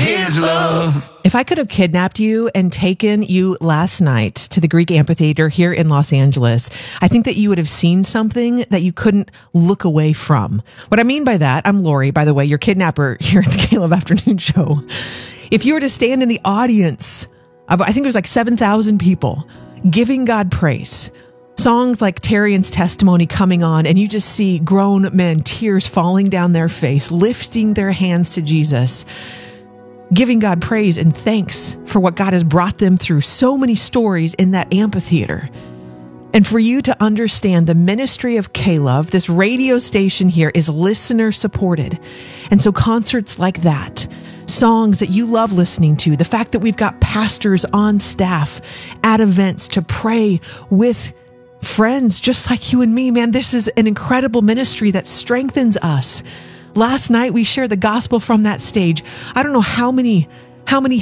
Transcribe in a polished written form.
His love. If I could have kidnapped you and taken you last night to the Greek amphitheater here in Los Angeles, I think that you would have seen something that you couldn't look away from. What I mean by that, I'm Lori, by the way, your kidnapper here at the Caleb Afternoon Show. If you were to stand in the audience of, I think it was like 7,000 people giving God praise, songs like Terrian's Testimony coming on, and you just see grown men, tears falling down their face, lifting their hands to Jesus, giving God praise and thanks for what God has brought them through. So many stories in that amphitheater. And for you to understand the ministry of K-Love, this radio station here is listener supported. And so concerts like that, songs that you love listening to, the fact that we've got pastors on staff at events to pray with friends just like you and me, man, this is an incredible ministry that strengthens us. Last night, we shared the gospel from that stage. I don't know how many